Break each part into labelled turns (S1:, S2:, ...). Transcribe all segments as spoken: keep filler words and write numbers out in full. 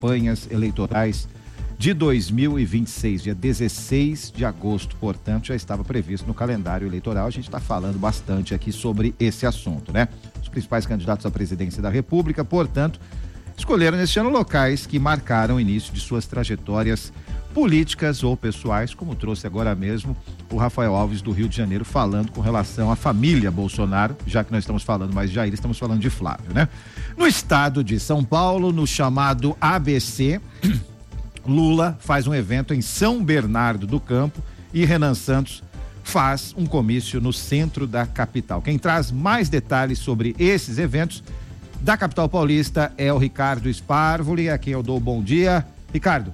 S1: campanhas eleitorais de dois mil e vinte e seis, dia dezesseis de agosto, portanto, já estava previsto no calendário eleitoral. A gente está falando bastante aqui sobre esse assunto, né? Os principais candidatos à presidência da República, portanto, escolheram neste ano locais que marcaram o início de suas trajetórias políticas ou pessoais, como trouxe agora mesmo o Rafael Alves do Rio de Janeiro, falando com relação à família Bolsonaro, já que nós estamos falando mais de Jair, estamos falando de Flávio, né? No estado de São Paulo, no chamado A B C, Lula faz um evento em São Bernardo do Campo e Renan Santos faz um comício no centro da capital. Quem traz mais detalhes sobre esses eventos da capital paulista é o Ricardo Sparvoli, a quem eu dou o bom dia. Ricardo.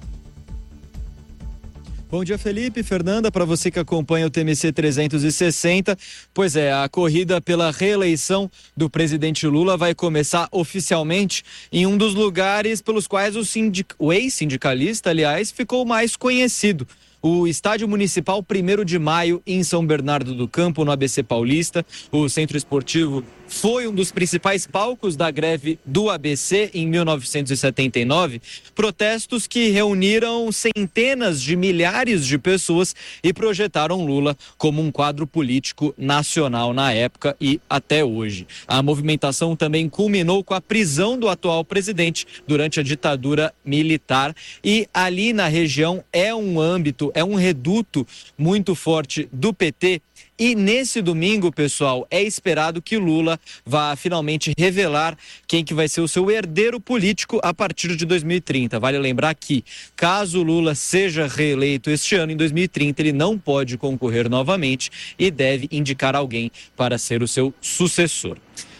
S2: Bom dia, Felipe, Fernanda, para você que acompanha o T M C trezentos e sessenta. Pois é, a corrida pela reeleição do presidente Lula vai começar oficialmente em um dos lugares pelos quais o, sindic... o ex-sindicalista, aliás, ficou mais conhecido. O Estádio Municipal primeiro de maio, em São Bernardo do Campo, no A B C Paulista. O centro esportivo foi um dos principais palcos da greve do A B C em mil novecentos e setenta e nove. Protestos que reuniram centenas de milhares de pessoas e projetaram Lula como um quadro político nacional na época e até hoje. A movimentação também culminou com a prisão do atual presidente durante a ditadura militar, e ali na região é um âmbito, é um reduto muito forte do P T. E nesse domingo, pessoal, é esperado que Lula vá finalmente revelar quem que vai ser o seu herdeiro político a partir de dois mil e trinta. Vale lembrar que, caso Lula seja reeleito este ano, em dois mil e trinta, ele não pode concorrer novamente e deve indicar alguém para ser o seu sucessor.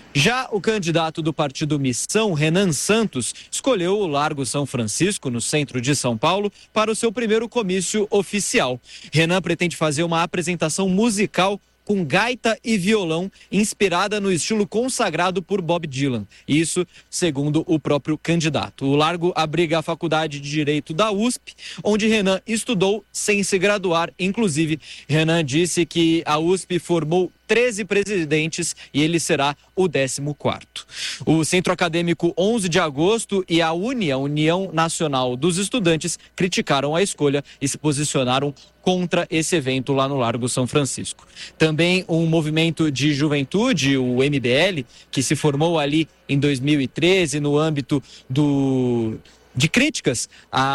S2: Já o candidato do partido Missão, Renan Santos, escolheu o Largo São Francisco, no centro de São Paulo, para o seu primeiro comício oficial. Renan pretende fazer uma apresentação musical com gaita e violão, inspirada no estilo consagrado por Bob Dylan. Isso segundo o próprio candidato. O Largo abriga a Faculdade de Direito da U S P, onde Renan estudou sem se graduar. Inclusive, Renan disse que a U S P formou treze presidentes e ele será o décimo quarto. O Centro Acadêmico onze de agosto e a UNE, a União Nacional dos Estudantes, criticaram a escolha e se posicionaram contra esse evento lá no Largo São Francisco. Também um movimento de juventude, o M B L, que se formou ali em dois mil e treze no âmbito do... de críticas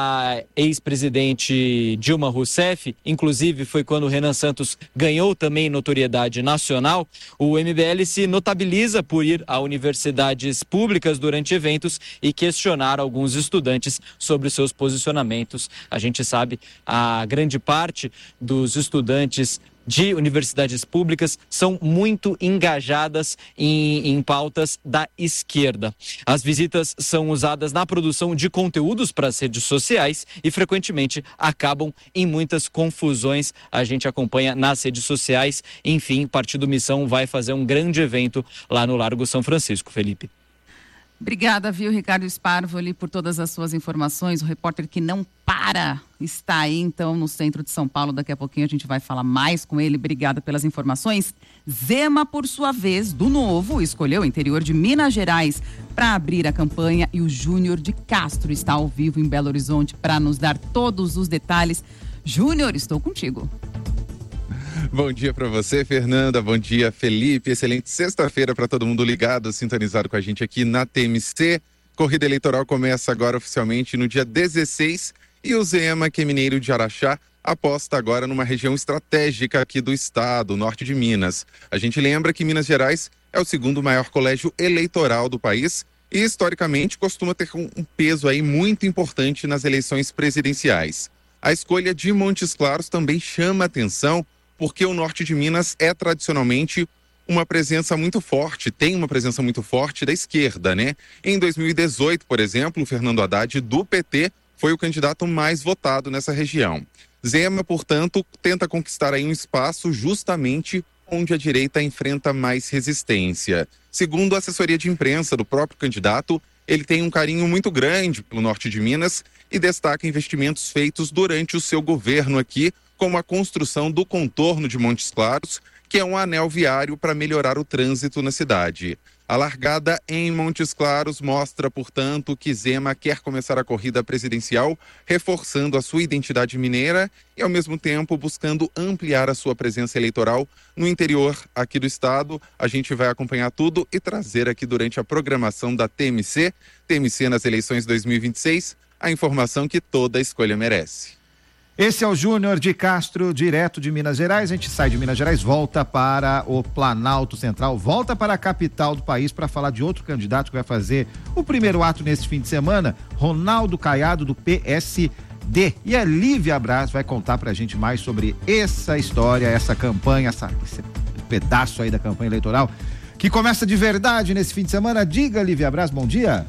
S2: à ex-presidente Dilma Rousseff, inclusive foi quando o Renan Santos ganhou também notoriedade nacional. O M B L se notabiliza por ir a universidades públicas durante eventos e questionar alguns estudantes sobre seus posicionamentos. A gente sabe, a grande parte dos estudantes de universidades públicas são muito engajadas em, em pautas da esquerda. As visitas são usadas na produção de conteúdos para as redes sociais e frequentemente acabam em muitas confusões. A gente acompanha nas redes sociais. Enfim, Partido Missão vai fazer um grande evento lá no Largo São Francisco, Felipe.
S3: Obrigada, viu, Ricardo Sparvoli, por todas as suas informações. O repórter que não para está aí, então, no centro de São Paulo. Daqui a pouquinho a gente vai falar mais com ele. Obrigada pelas informações. Zema, por sua vez, do Novo, escolheu o interior de Minas Gerais para abrir a campanha e o Júnior de Castro está ao vivo em Belo Horizonte para nos dar todos os detalhes. Júnior, estou contigo.
S4: Bom dia para você, Fernanda. Bom dia, Felipe. Excelente sexta-feira para todo mundo ligado, sintonizado com a gente aqui na T M C. Corrida eleitoral começa agora oficialmente no dia dezesseis e o Zema, que é mineiro de Araxá, aposta agora numa região estratégica aqui do estado, norte de Minas. A gente lembra que Minas Gerais é o segundo maior colégio eleitoral do país e, historicamente, costuma ter um peso aí muito importante nas eleições presidenciais. A escolha de Montes Claros também chama atenção, porque o norte de Minas é tradicionalmente uma presença muito forte, tem uma presença muito forte da esquerda, né? Em dois mil e dezoito, por exemplo, o Fernando Haddad, do P T, foi o candidato mais votado nessa região. Zema, portanto, tenta conquistar aí um espaço justamente onde a direita enfrenta mais resistência. Segundo a assessoria de imprensa do próprio candidato, ele tem um carinho muito grande pelo norte de Minas e destaca investimentos feitos durante o seu governo aqui, como a construção do contorno de Montes Claros, que é um anel viário para melhorar o trânsito na cidade. A largada em Montes Claros mostra, portanto, que Zema quer começar a corrida presidencial, reforçando a sua identidade mineira e, ao mesmo tempo, buscando ampliar a sua presença eleitoral no interior aqui do estado. A gente vai acompanhar tudo e trazer aqui durante a programação da T M C, T M C nas eleições dois mil e vinte e seis, a informação que toda escolha merece.
S1: Esse é o Júnior de Castro, direto de Minas Gerais. A gente sai de Minas Gerais, volta para o Planalto Central, volta para a capital do país para falar de outro candidato que vai fazer o primeiro ato nesse fim de semana, Ronaldo Caiado, do P S D. E a Lívia Braz vai contar pra gente mais sobre essa história, essa campanha, essa, esse pedaço aí da campanha eleitoral, que começa de verdade nesse fim de semana. Diga, Lívia Braz, bom dia.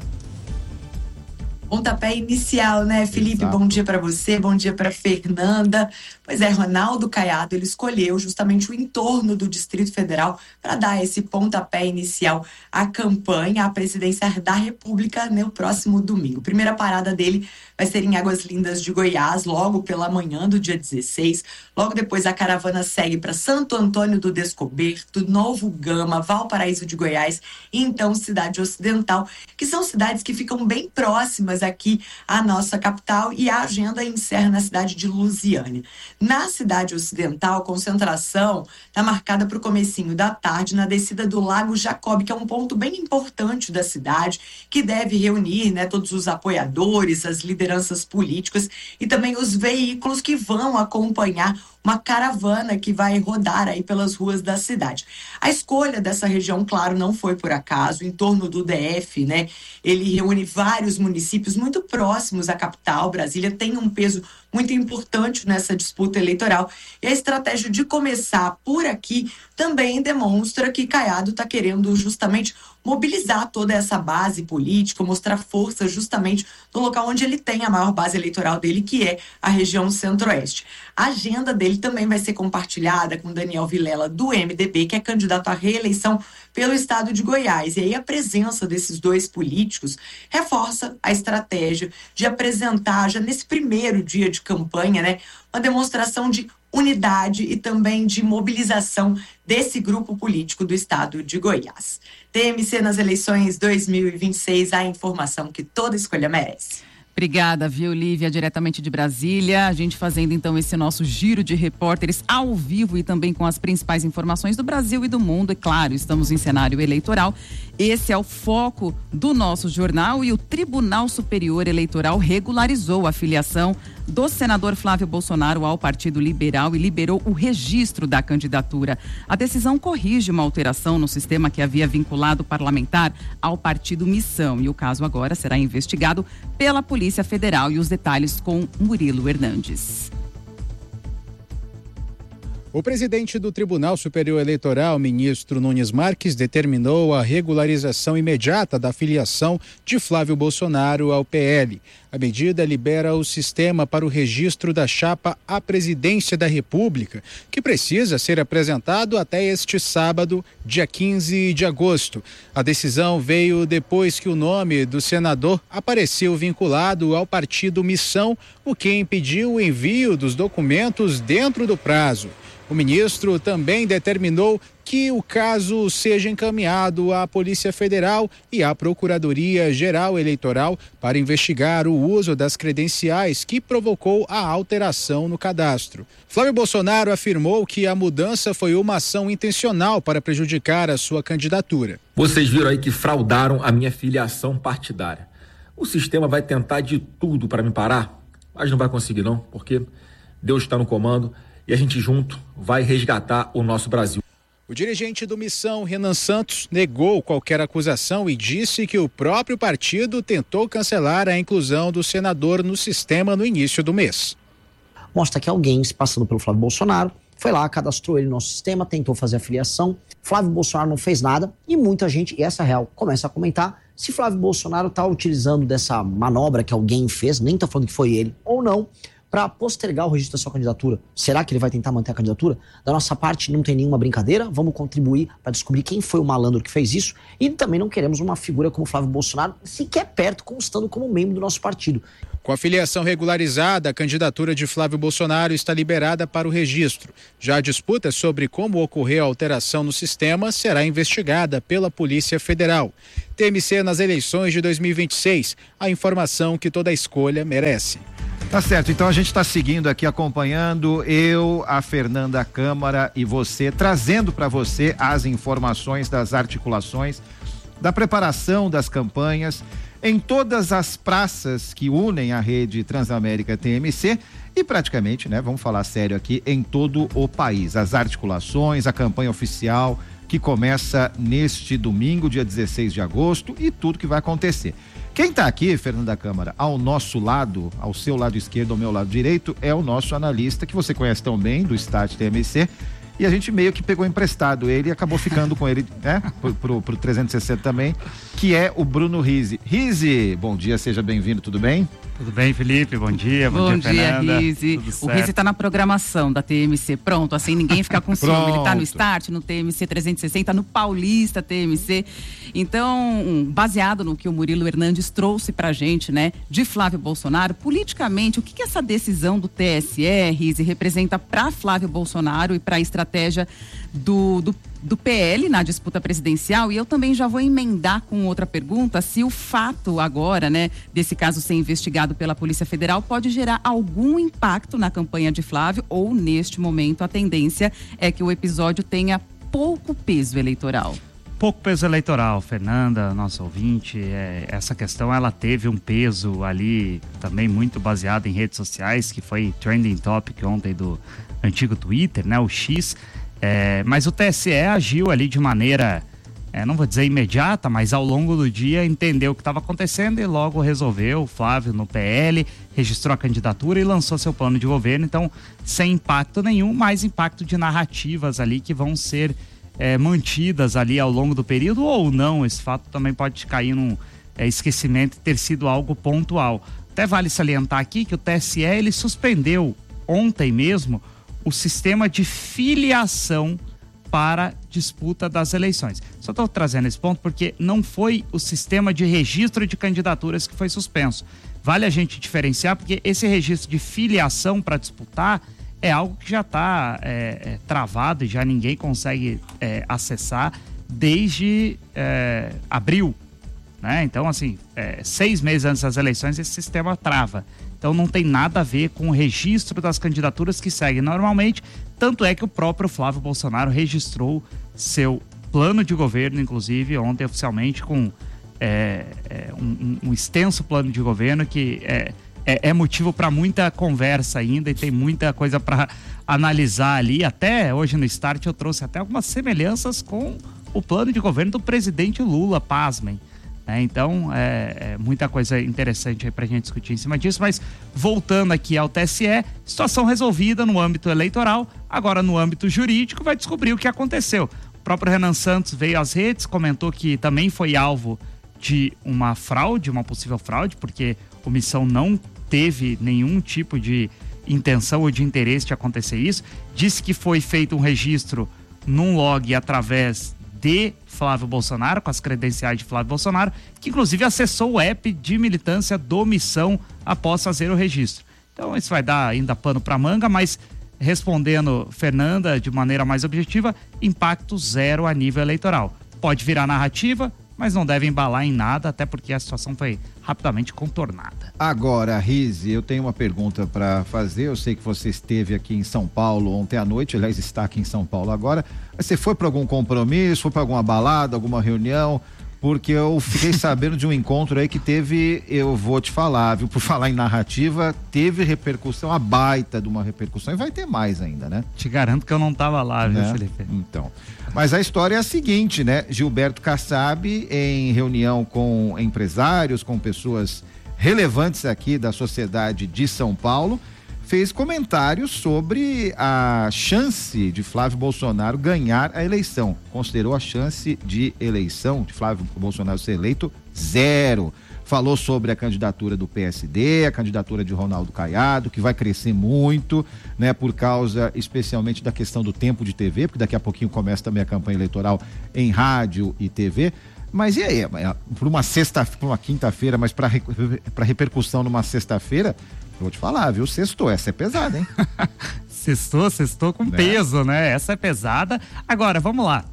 S5: Pontapé inicial, né, Felipe?
S1: Exato.
S5: Bom dia para você, bom dia para Fernanda. Pois é, Ronaldo Caiado, ele escolheu justamente o entorno do Distrito Federal para dar esse pontapé inicial à campanha à presidência da República no próximo domingo. Primeira parada dele vai ser em Águas Lindas de Goiás, logo pela manhã do dia dezesseis. Logo depois a caravana segue para Santo Antônio do Descoberto, Novo Gama, Valparaíso de Goiás e então Cidade Ocidental, que são cidades que ficam bem próximas aqui à nossa capital, e a agenda encerra na cidade de Lusiânia. Na cidade ocidental, a concentração está marcada para o comecinho da tarde na descida do Lago Jacob, que é um ponto bem importante da cidade, que deve reunir, né, todos os apoiadores, as lideranças políticas e também os veículos que vão acompanhar uma caravana que vai rodar aí pelas ruas da cidade. A escolha dessa região, claro, não foi por acaso, em torno do D F, né? Ele reúne vários municípios muito próximos à capital. Brasília tem um peso muito importante nessa disputa eleitoral. E a estratégia de começar por aqui também demonstra que Caiado está querendo justamente mobilizar toda essa base política, mostrar força justamente no local onde ele tem a maior base eleitoral dele, que é a região centro-oeste. A agenda dele também vai ser compartilhada com Daniel Vilela, do M D B, que é candidato à reeleição pelo estado de Goiás. E aí a presença desses dois políticos reforça a estratégia de apresentar, já nesse primeiro dia de campanha, né, uma demonstração de unidade e também de mobilização desse grupo político do estado de Goiás. T M C nas eleições dois mil e vinte e seis, a informação que toda escolha merece.
S3: Obrigada, viu, Lívia, diretamente de Brasília. A gente fazendo então esse nosso giro de repórteres ao vivo e também com as principais informações do Brasil e do mundo. E claro, estamos em cenário eleitoral. Esse é o foco do nosso jornal, e o Tribunal Superior Eleitoral regularizou a filiação do senador Flávio Bolsonaro ao Partido Liberal e liberou o registro da candidatura. A decisão corrige uma alteração no sistema que havia vinculado o parlamentar ao Partido Missão, e o caso agora será investigado pela Polícia Federal. E os detalhes com Murilo Hernandes.
S6: O presidente do Tribunal Superior Eleitoral, ministro Nunes Marques, determinou a regularização imediata da filiação de Flávio Bolsonaro ao P L. A medida libera o sistema para o registro da chapa à presidência da República, que precisa ser apresentado até este sábado, dia quinze de agosto. A decisão veio depois que o nome do senador apareceu vinculado ao Partido Missão, o que impediu o envio dos documentos dentro do prazo. O ministro também determinou que o caso seja encaminhado à Polícia Federal e à Procuradoria-Geral Eleitoral para investigar o uso das credenciais que provocou a alteração no cadastro. Flávio Bolsonaro afirmou que a mudança foi uma ação intencional para prejudicar a sua candidatura.
S7: Vocês viram aí que fraudaram a minha filiação partidária. O sistema vai tentar de tudo para me parar, mas não vai conseguir não, porque Deus está no comando. E a gente junto vai resgatar o nosso Brasil.
S6: O dirigente do Missão, Renan Santos, negou qualquer acusação e disse que o próprio partido tentou cancelar a inclusão do senador no sistema no início do mês.
S8: Mostra que alguém, se passando pelo Flávio Bolsonaro, foi lá, cadastrou ele no nosso sistema, tentou fazer a filiação. Flávio Bolsonaro não fez nada e muita gente, e essa é real, começa a comentar se Flávio Bolsonaro está utilizando dessa manobra que alguém fez, nem está falando que foi ele ou não, para postergar o registro da sua candidatura. Será que ele vai tentar manter a candidatura? Da nossa parte, não tem nenhuma brincadeira. Vamos contribuir para descobrir quem foi o malandro que fez isso. E também não queremos uma figura como Flávio Bolsonaro sequer perto, constando como membro do nosso partido.
S6: Com a filiação regularizada, a candidatura de Flávio Bolsonaro está liberada para o registro. Já a disputa sobre como ocorreu a alteração no sistema será investigada pela Polícia Federal. T M C nas eleições de dois mil e vinte e seis, a informação que toda escolha merece.
S1: Tá certo, então a gente está seguindo aqui, acompanhando, eu, a Fernanda Câmara e você, trazendo para você as informações das articulações, da preparação das campanhas, em todas as praças que unem a rede Transamérica T M C e praticamente, né, vamos falar sério aqui, em todo o país. As articulações, a campanha oficial que começa neste domingo, dia dezesseis de agosto, e tudo que vai acontecer. Quem está aqui, Fernanda Câmara, ao nosso lado, ao seu lado esquerdo, ao meu lado direito, é o nosso analista, que você conhece tão bem, do Start T M C, e a gente meio que pegou emprestado ele e acabou ficando com ele, né, pro, pro, pro trezentos e sessenta também, que é o Bruno Rizzi. Rizzi, bom dia, seja bem-vindo, tudo bem?
S9: Tudo bem, Felipe? Bom dia, bom,
S3: bom
S9: dia,
S3: dia,
S9: Fernanda.
S3: Rizzi. O Rizzi está na programação da T M C, pronto, assim ninguém fica com ciúme. Ele está no Start, no T M C trezentos e sessenta, no Paulista T M C. Então, baseado no que o Murilo Hernandes trouxe pra gente, né, de Flávio Bolsonaro, politicamente, o que, que essa decisão do T S E, Rizzi, representa para Flávio Bolsonaro e para a estratégia do, do do P L na disputa presidencial? E eu também já vou emendar com outra pergunta, se o fato agora, né, desse caso ser investigado pela Polícia Federal pode gerar algum impacto na campanha de Flávio, ou neste momento a tendência é que o episódio tenha pouco peso eleitoral.
S9: Pouco peso eleitoral, Fernanda, nossa ouvinte, é, essa questão ela teve um peso ali também muito baseado em redes sociais, que foi trending topic ontem do antigo Twitter, né, o X. É, mas o T S E agiu ali de maneira, é, não vou dizer imediata, mas ao longo do dia entendeu o que estava acontecendo e logo resolveu. O Flávio no P L, registrou a candidatura e lançou seu plano de governo. Então, sem impacto nenhum, mais impacto de narrativas ali que vão ser é, mantidas ali ao longo do período ou não. Esse fato também pode cair num é, esquecimento e ter sido algo pontual. Até vale salientar aqui que o T S E ele suspendeu ontem mesmo o sistema de filiação para disputa das eleições. Só estou trazendo esse ponto porque não foi o sistema de registro de candidaturas que foi suspenso. Vale a gente diferenciar porque esse registro de filiação para disputar é algo que já está é, é, travado e já ninguém consegue é, acessar desde é, abril, né? Então, assim, é, seis meses antes das eleições esse sistema trava. Então não tem nada a ver com o registro das candidaturas que seguem normalmente, tanto é que o próprio Flávio Bolsonaro registrou seu plano de governo, inclusive ontem oficialmente, com é, é, um, um extenso plano de governo que é, é, é motivo para muita conversa ainda e tem muita coisa para analisar ali. Até hoje no Start eu trouxe até algumas semelhanças com o plano de governo do presidente Lula, pasmem. É, então, é, é muita coisa interessante aí pra gente discutir em cima disso, mas voltando aqui ao T S E, situação resolvida no âmbito eleitoral, agora no âmbito jurídico vai descobrir o que aconteceu. O próprio Renan Santos veio às redes, comentou que também foi alvo de uma fraude, uma possível fraude, porque a omissão não teve nenhum tipo de intenção ou de interesse de acontecer isso, disse que foi feito um registro num log através de Flávio Bolsonaro, com as credenciais de Flávio Bolsonaro, que inclusive acessou o app de militância do Missão após fazer o registro. Então isso vai dar ainda pano para manga, mas respondendo Fernanda de maneira mais objetiva, impacto zero a nível eleitoral. Pode virar narrativa, mas não deve embalar em nada, até porque a situação foi rapidamente contornada.
S1: Agora, Rizzi, eu tenho uma pergunta para fazer. Eu sei que você esteve aqui em São Paulo ontem à noite, aliás, está aqui em São Paulo agora. Você foi para algum compromisso, foi para alguma balada, alguma reunião? Porque eu fiquei sabendo de um encontro aí que teve, eu vou te falar, viu? Por falar em narrativa, teve repercussão, a baita de uma repercussão, e vai ter mais ainda, né?
S9: Te garanto que eu não estava lá, viu,
S1: né?
S9: Felipe?
S1: Então, mas a história é a seguinte, né? Gilberto Kassab, em reunião com empresários, com pessoas relevantes aqui da sociedade de São Paulo, fez comentários sobre a chance de Flávio Bolsonaro ganhar a eleição. Considerou a chance de eleição de Flávio Bolsonaro ser eleito zero. falou sobre a candidatura do P S D, a candidatura de Ronaldo Caiado, que vai crescer muito, né, por causa especialmente da questão do tempo de T V, porque daqui a pouquinho começa também a campanha eleitoral em rádio e T V. Mas e aí, para uma sexta, para uma quinta-feira, mas para para repercussão numa sexta-feira, eu vou te falar, viu? Sextou, essa é pesada, hein?
S9: Sextou, sextou com né? peso, né? Essa é pesada. Agora, vamos lá.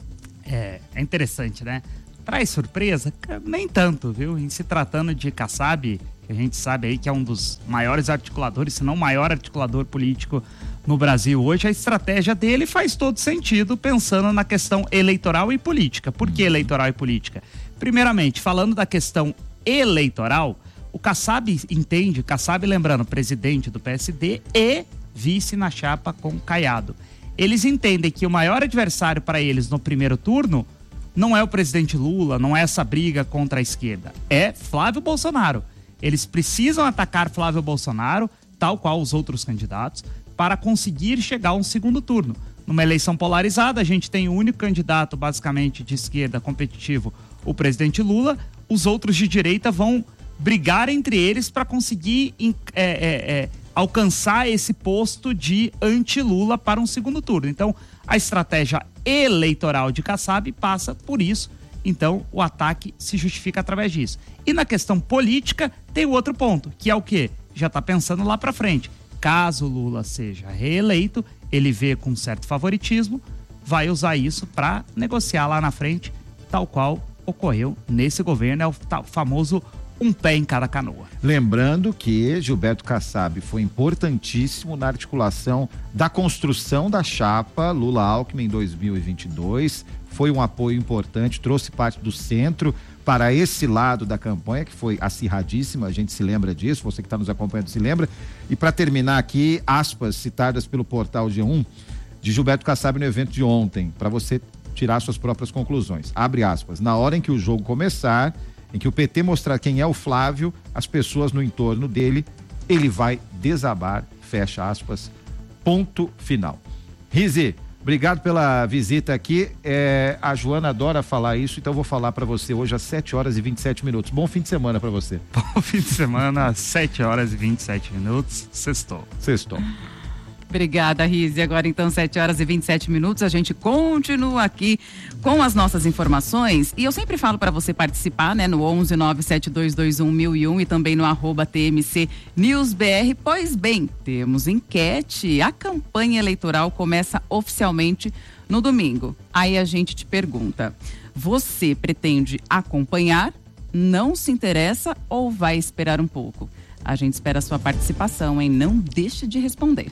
S9: É, é interessante, né? Traz surpresa? Nem tanto, viu? Em se tratando de Kassab, que a gente sabe aí que é um dos maiores articuladores, se não o maior articulador político no Brasil hoje, a estratégia dele faz todo sentido pensando na questão eleitoral e política. Por que eleitoral e política? Primeiramente, falando da questão eleitoral, o Kassab entende, Kassab, lembrando, presidente do P S D e vice na chapa com Caiado. Eles entendem que o maior adversário para eles no primeiro turno não é o presidente Lula, não é essa briga contra a esquerda, é Flávio Bolsonaro. Eles precisam atacar Flávio Bolsonaro, tal qual os outros candidatos, para conseguir chegar a um segundo turno. Numa eleição polarizada, a gente tem o único candidato, basicamente, de esquerda competitivo, o presidente Lula. Os outros de direita vão brigar entre eles para conseguir é, é, é, alcançar esse posto de anti-Lula para um segundo turno. Então, a estratégia eleitoral de Kassab passa por isso. Então, o ataque se justifica através disso. E na questão política, tem o outro ponto, que é o quê? Já está pensando lá para frente. Caso Lula seja reeleito, ele vê com certo favoritismo, vai usar isso para negociar lá na frente, tal qual ocorreu nesse governo, é o famoso um pé em cada canoa.
S1: Lembrando que Gilberto Kassab foi importantíssimo na articulação da construção da chapa Lula-Alckmin em dois mil e vinte e dois, foi um apoio importante, trouxe parte do centro para esse lado da campanha, que foi acirradíssima, a gente se lembra disso, você que está nos acompanhando se lembra. E para terminar aqui, aspas citadas pelo portal G um, de Gilberto Kassab no evento de ontem, para você tirar suas próprias conclusões. Abre aspas, na hora em que o jogo começar, em que o P T mostrar quem é o Flávio, as pessoas no entorno dele, ele vai desabar, fecha aspas, ponto final. Rizi, obrigado pela visita aqui. É, a Joana adora falar isso, então eu vou falar para você hoje às sete horas e vinte e sete minutos. Bom fim de semana para você.
S9: Bom fim de semana, às sete horas e vinte e sete minutos. Sextou.
S1: Sextou.
S3: Obrigada, Rizi. Agora então, sete horas e vinte e sete minutos, a gente continua aqui com as nossas informações e eu sempre falo para você participar, né, no onze nove sete dois dois um mil e um e também no arroba T M C News B R. Pois bem, temos enquete, a campanha eleitoral começa oficialmente no domingo. Aí a gente te pergunta, você pretende acompanhar, não se interessa ou vai esperar um pouco? A gente espera a sua participação, hein? Não deixe de responder.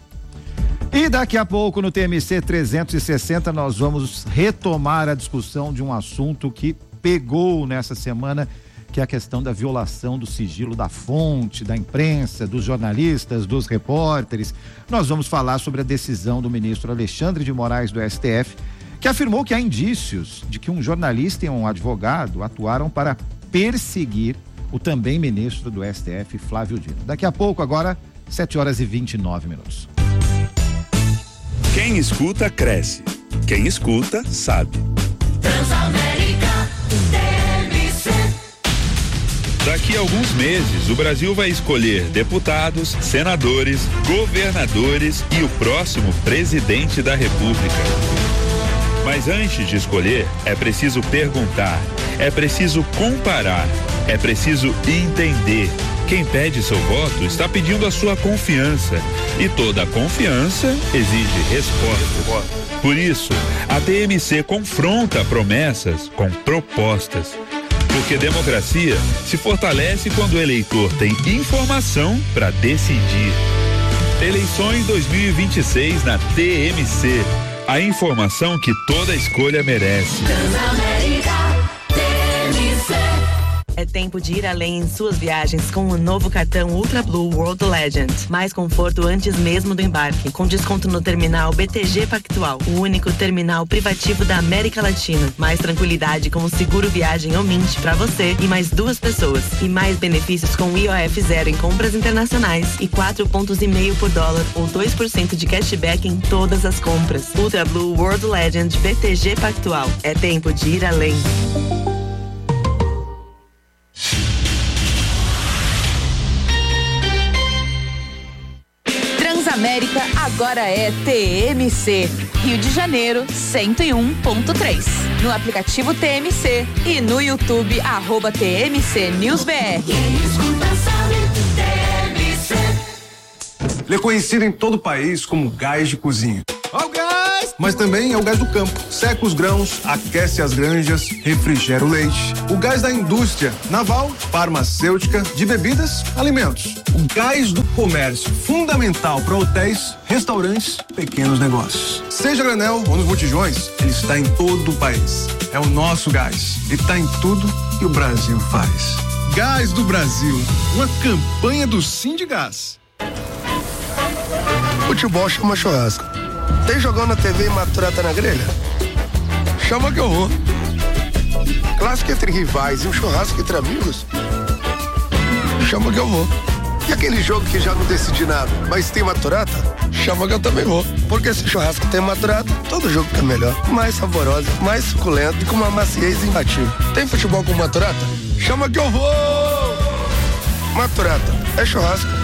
S1: E daqui a pouco no T M C trezentos e sessenta nós vamos retomar a discussão de um assunto que pegou nessa semana, que é a questão da violação do sigilo da fonte, da imprensa, dos jornalistas, dos repórteres. Nós vamos falar sobre a decisão do ministro Alexandre de Moraes do S T F, que afirmou que há indícios de que um jornalista e um advogado atuaram para perseguir o também ministro do S T F, Flávio Dino. Daqui a pouco, agora, sete horas e vinte e nove minutos.
S10: Quem escuta, cresce. Quem escuta, sabe. Transamérica T M C. Daqui a alguns meses, o Brasil vai escolher deputados, senadores, governadores e o próximo presidente da República. Mas antes de escolher, é preciso perguntar, é preciso comparar, é preciso entender. Quem pede seu voto está pedindo a sua confiança e toda confiança exige resposta. Por isso, a T M C confronta promessas com propostas. Porque democracia se fortalece quando o eleitor tem informação para decidir. Eleições dois mil e vinte e seis na T M C. A informação que toda escolha merece.
S11: É tempo de ir além em suas viagens com o novo cartão Ultra Blue World Legend. Mais conforto antes mesmo do embarque, com desconto no terminal B T G Pactual, o único terminal privativo da América Latina. Mais tranquilidade com o seguro viagem Omint para você e mais duas pessoas. E mais benefícios com I O F zero em compras internacionais e quatro pontos e meio por dólar ou dois por cento de cashback em todas as compras. Ultra Blue World Legend B T G Pactual. É tempo de ir além.
S12: Transamérica agora é T M C. Rio de Janeiro, cento e um ponto três. No aplicativo T M C e no YouTube, arroba T M C News B R.
S13: Quem escuta sabe, T M C.
S14: Ele é conhecido em todo o país como gás de cozinha. Ó o gás! Mas também é o gás do campo. Seca os grãos, aquece as granjas, refrigera o leite. O gás da indústria naval, farmacêutica, de bebidas, alimentos. O gás do comércio, fundamental para hotéis, restaurantes, pequenos negócios. Seja granel ou nos botijões, ele está em todo o país. É o nosso gás. Ele está em tudo que o Brasil faz. Gás do Brasil, uma campanha do Sindigás.
S15: Futebol chama churrasco. Tem jogão na T V e maturata na grelha? Chama que eu vou. Clássico entre rivais e um churrasco entre amigos? Chama que eu vou. E aquele jogo que já não decidi nada, mas tem maturata? Chama que eu também vou. Porque se churrasco tem maturata, todo jogo fica melhor. Mais saborosa, mais suculento e com uma maciez imbatível. Tem futebol com maturata? Chama que eu vou! Maturata é churrasco